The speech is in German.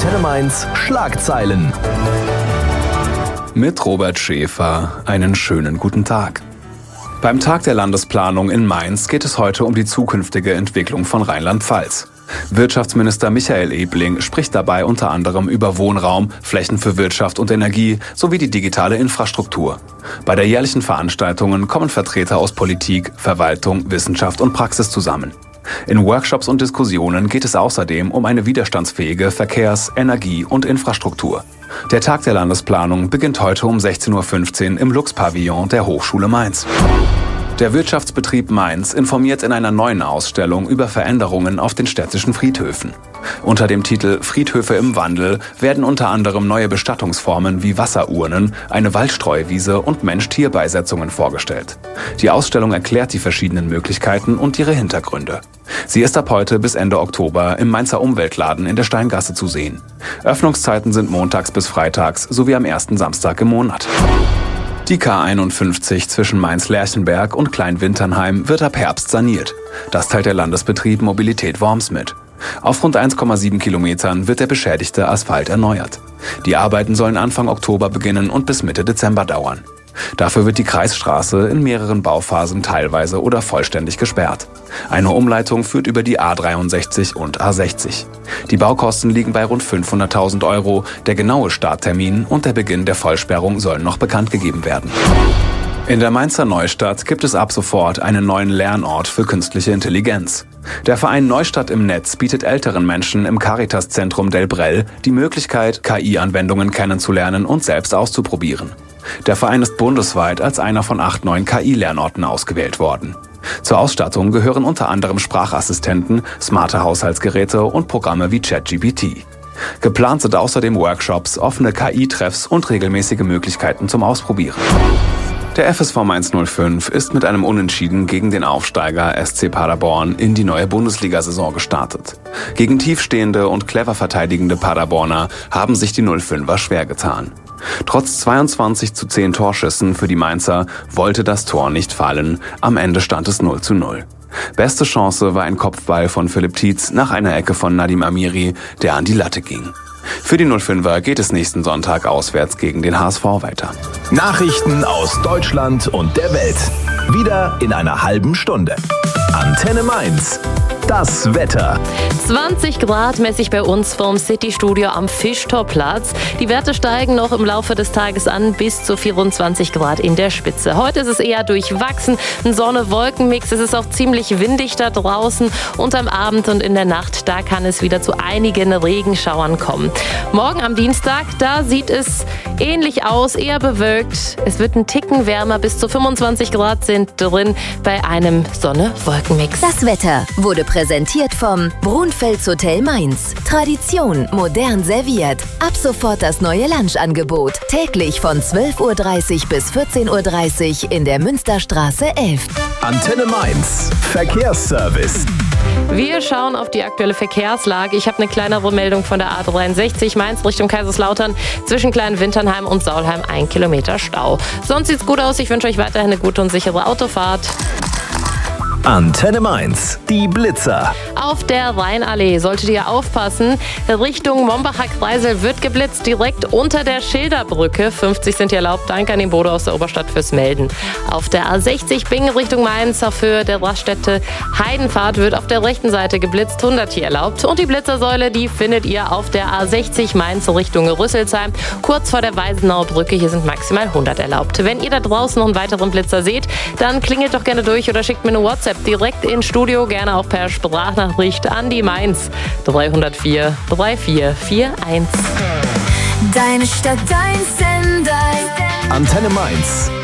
Antenne Mainz Schlagzeilen. Mit Robert Schäfer einen schönen guten Tag. Beim Tag der Landesplanung in Mainz geht es heute um die zukünftige Entwicklung von Rheinland-Pfalz. Wirtschaftsminister Michael Ebling spricht dabei unter anderem über Wohnraum, Flächen für Wirtschaft und Energie sowie die digitale Infrastruktur. Bei der jährlichen Veranstaltung kommen Vertreter aus Politik, Verwaltung, Wissenschaft und Praxis zusammen. In Workshops und Diskussionen geht es außerdem um eine widerstandsfähige Verkehrs-, Energie- und Infrastruktur. Der Tag der Landesplanung beginnt heute um 16:15 Uhr im Lux-Pavillon der Hochschule Mainz. Der Wirtschaftsbetrieb Mainz informiert in einer neuen Ausstellung über Veränderungen auf den städtischen Friedhöfen. Unter dem Titel Friedhöfe im Wandel werden unter anderem neue Bestattungsformen wie Wasserurnen, eine Waldstreuwiese und Mensch-Tier-Beisetzungen vorgestellt. Die Ausstellung erklärt die verschiedenen Möglichkeiten und ihre Hintergründe. Sie ist ab heute bis Ende Oktober im Mainzer Umweltladen in der Steingasse zu sehen. Öffnungszeiten sind montags bis freitags sowie am ersten Samstag im Monat. Die K51 zwischen Mainz-Lerchenberg und Kleinwinternheim wird ab Herbst saniert. Das teilt der Landesbetrieb Mobilität Worms mit. Auf rund 1,7 Kilometern wird der beschädigte Asphalt erneuert. Die Arbeiten sollen Anfang Oktober beginnen und bis Mitte Dezember dauern. Dafür wird die Kreisstraße in mehreren Bauphasen teilweise oder vollständig gesperrt. Eine Umleitung führt über die A63 und A60. Die Baukosten liegen bei rund 500.000 €. Der genaue Starttermin und der Beginn der Vollsperrung sollen noch bekannt gegeben werden. In der Mainzer Neustadt gibt es ab sofort einen neuen Lernort für künstliche Intelligenz. Der Verein Neustadt im Netz bietet älteren Menschen im Caritas-Zentrum Delbrell die Möglichkeit, KI-Anwendungen kennenzulernen und selbst auszuprobieren. Der Verein ist bundesweit als einer von 8 neuen KI-Lernorten ausgewählt worden. Zur Ausstattung gehören unter anderem Sprachassistenten, smarte Haushaltsgeräte und Programme wie ChatGPT. Geplant sind außerdem Workshops, offene KI-Treffs und regelmäßige Möglichkeiten zum Ausprobieren. Der FSV Mainz 05 ist mit einem Unentschieden gegen den Aufsteiger SC Paderborn in die neue Bundesliga-Saison gestartet. Gegen tiefstehende und clever verteidigende Paderborner haben sich die 05er schwer getan. Trotz 22:10 Torschüssen für die Mainzer wollte das Tor nicht fallen. Am Ende stand es 0:0. Beste Chance war ein Kopfball von Philipp Tietz nach einer Ecke von Nadim Amiri, der an die Latte ging. Für die 05er geht es nächsten Sonntag auswärts gegen den HSV weiter. Nachrichten aus Deutschland und der Welt. Wieder in einer halben Stunde. Antenne Mainz. Das Wetter. 20 Grad messe ich bei uns vom City-Studio am Fischtorplatz. Die Werte steigen noch im Laufe des Tages an bis zu 24 Grad in der Spitze. Heute ist es eher durchwachsen, ein Sonne-Wolken-Mix. Es ist auch ziemlich windig da draußen und am Abend und in der Nacht, da kann es wieder zu einigen Regenschauern kommen. Morgen am Dienstag, da sieht es ähnlich aus, eher bewölkt. Es wird ein Ticken wärmer, bis zu 25 Grad sind drin bei einem Sonne-Wolken-Mix. Das Wetter wurde präsentiert vom Brunfels Hotel Mainz. Tradition modern serviert. Ab sofort das neue Lunchangebot. Täglich von 12:30 Uhr bis 14:30 Uhr in der Münsterstraße 11. Antenne Mainz. Verkehrsservice. Wir schauen auf die aktuelle Verkehrslage. Ich habe eine kleinere Meldung von der A63 Mainz Richtung Kaiserslautern. Zwischen Kleinwinternheim und Saulheim 1 Kilometer Stau. Sonst sieht's gut aus. Ich wünsche euch weiterhin eine gute und sichere Autofahrt. Antenne Mainz. Die Blitzer. Auf der Rheinallee solltet ihr aufpassen. Richtung Mombacher Kreisel wird geblitzt, direkt unter der Schilderbrücke. 50 sind hier erlaubt. Danke an den Bodo aus der Oberstadt fürs Melden. Auf der A60 Bingen Richtung Mainz auf Höhe der Raststätte Heidenfahrt wird auf der rechten Seite geblitzt. 100 hier erlaubt. Und die Blitzersäule, die findet ihr auf der A60 Mainz Richtung Rüsselsheim. Kurz vor der Weisenauer Brücke. Hier sind maximal 100 erlaubt. Wenn ihr da draußen noch einen weiteren Blitzer seht, dann klingelt doch gerne durch oder schickt mir eine WhatsApp direkt ins Studio, gerne auch per Sprachnachricht an die Mainz 304 3441. Deine Stadt, dein Sender. Antenne Mainz.